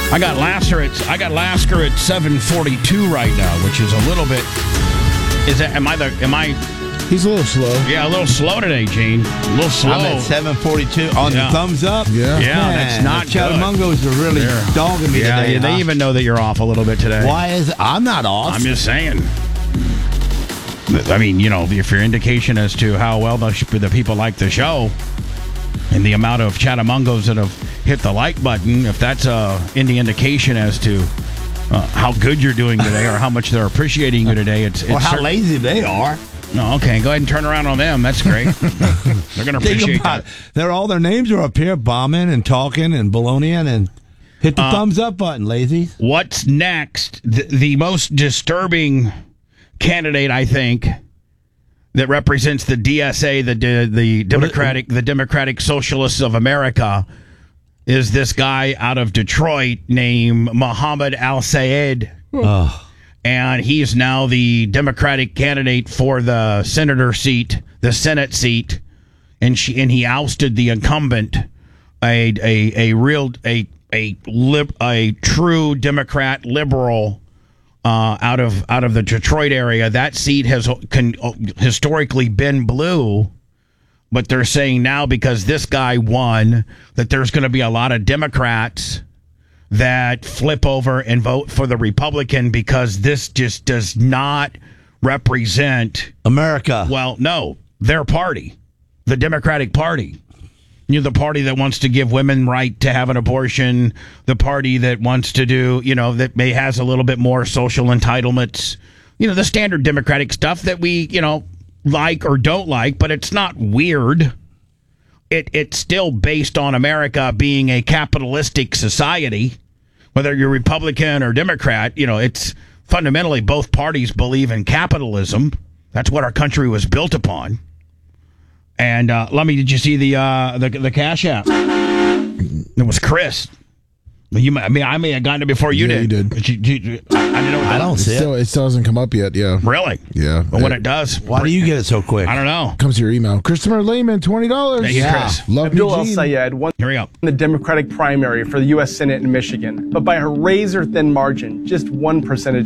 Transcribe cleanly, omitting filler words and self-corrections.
I got Lasker at 742 right now, which is a little bit. Am I? He's a little slow. Yeah, a little slow today, Gene. A little slow. I'm at 742 on the thumbs up. Yeah, that's not the Chattamongos are really dogging me today. Yeah, they even know that you're off a little bit today. Why is I'm not off? I'm just saying. I mean, if your indication as to how well the people like the show and the amount of Chattamongos that have hit the like button, if that's any indication as to how good you're doing today or how much they're appreciating you today, it's how lazy they are. No, okay, go ahead and turn around on them. That's great. They're going to appreciate that. All their names are up here, bombing and talking and baloneying, and hit the thumbs up button, lazy. What's next? The most disturbing candidate, I think, that represents the DSA, the Democratic Socialists of America, is this guy out of Detroit named Mohammed Al-Sayed. Oh. And he's now the Democratic candidate for the senator seat, the Senate seat, and he ousted the incumbent, a true Democrat liberal out of the Detroit area. That seat has historically been blue, but they're saying now because this guy won that there's going to be a lot of Democrats that flip over and vote for the Republican because this just does not represent America. Well, no, their party, the Democratic Party. The party that wants to give women right to have an abortion, the party that wants to do, that has a little bit more social entitlements, the standard Democratic stuff that we, like or don't like, but it's not weird. It's still based on America being a capitalistic society, whether you're Republican or Democrat. It's fundamentally both parties believe in capitalism. That's what our country was built upon. And did you see the Cash App? It was Chris. I may have gotten it before you did. You did. I didn't know. I don't see it. It still hasn't come up yet. Yeah. Really? Yeah. But when it does, why do you get it so quick? I don't know. Comes to your email. Christopher Lehman, $20. Thank you, Chris. Love Abdul you, El Gene. Sayed won Here we go. the Democratic primary for the U.S. Senate in Michigan, but by a razor-thin margin, just 1 percentage